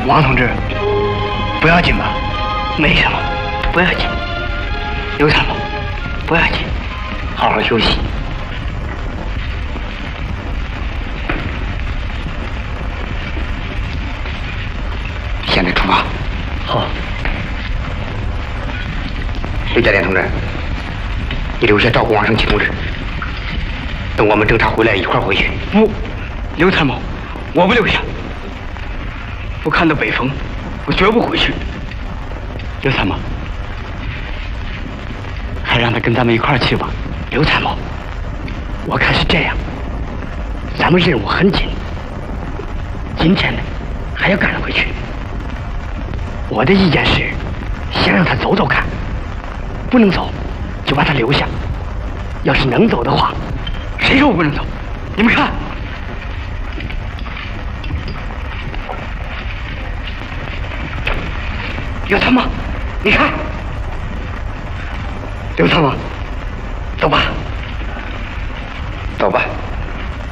王同志，不要紧吧？没什么，不要紧。刘参谋，不要紧，好好休息。现在出发。好。刘家店同志，你留下照顾王胜奇同志，等我们侦查回来一块儿回去。不，刘参谋，我不留下。我看到北风，我绝不回去。刘参谋，还让他跟咱们一块儿去吧。刘参谋，我看是这样，咱们任务很紧，今天呢还要赶回去。我的意见是，先让他走走看，不能走就把他留下。要是能走的话，谁说我不能走？你们看。刘参谋，你看，刘参谋，走吧，走吧。